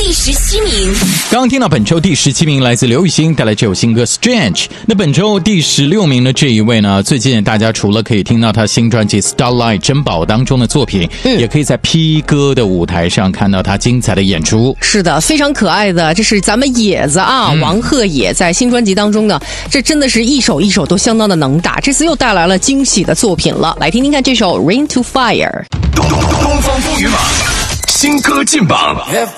第17名。 刚刚听到本周第17名来自刘雨昕带来这首新歌 Strange。 那本周第16名的这一位呢，最近大家除了可以听到他新专辑 Starlight 珍宝当中的作品，也可以在 P 歌的舞台上看到他精彩的演出。 是的，非常可爱的，这是咱们野子啊，王鹤野在新专辑当中呢，这真的是一首一首都相当的能打，这次又带来了惊喜的作品了。来听听看这首 Rain to Fire。 东方风雨马新歌进榜。